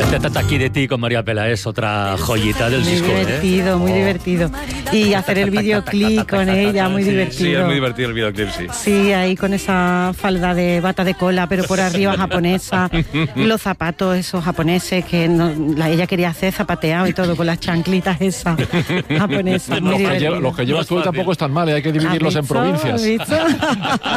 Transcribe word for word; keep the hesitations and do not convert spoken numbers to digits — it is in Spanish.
Aquí de ti con María Peláez, otra joyita del muy disco. Muy divertido, ¿eh? muy oh. divertido. Y hacer el videoclip con ella, muy sí, divertido. Sí, es muy divertido el videoclip, sí. Sí, ahí con esa falda de bata de cola, pero por arriba japonesa. Los zapatos esos japoneses que no, la, ella quería hacer zapateado y todo, con las chanclitas esas japonesas. Muy Los que, divertido. lleva, los que llevas tú tampoco están mal, ¿eh? Hay que dividirlos en ¿Has visto? provincias. ¿Has visto?